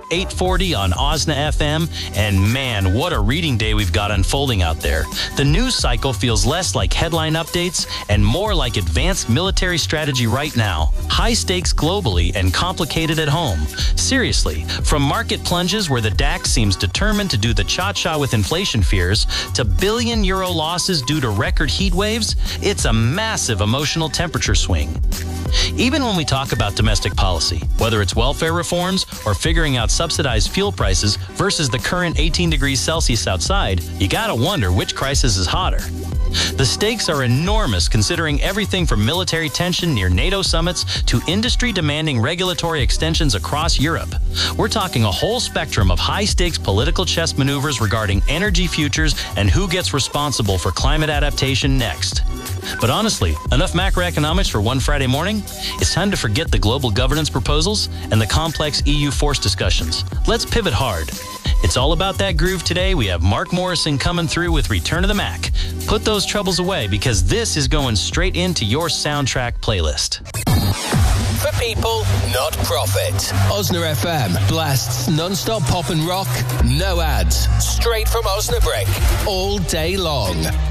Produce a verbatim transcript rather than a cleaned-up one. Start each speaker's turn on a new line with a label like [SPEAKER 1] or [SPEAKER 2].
[SPEAKER 1] eight forty on Osna F M. And man, what a reading day we've got unfolding out there. The news cycle feels less like headline updates and more like advanced military strategy right now. High stakes globally and complicated at home. Seriously, from market plunges where the D A X seems determined to do the cha-cha with inflation fears to billion euro losses due to record heat waves, it's a massive emotional temperature swing. Even when we talk about domestic policy, whether it's welfare reforms or figuring out subsidized fuel prices versus the current eighteen degrees Celsius outside, you gotta wonder which crisis is hotter. The stakes are enormous considering everything from military tension near NATO summits to industry demanding regulatory extensions across Europe. We're talking a whole spectrum of high-stakes political chess maneuvers regarding energy futures and who gets responsible for climate adaptation next. But honestly, enough macroeconomics for one Friday morning? It's time to forget the global governance proposals and the complex E U force discussions. Let's pivot hard. It's all about that groove today. We have Mark Morrison coming through with Return of the Mac. Put those troubles away because this is going straight into your soundtrack playlist.
[SPEAKER 2] For people, not profit. Osna F M blasts non-stop pop and rock, no ads, straight from Osnabrück, all day long.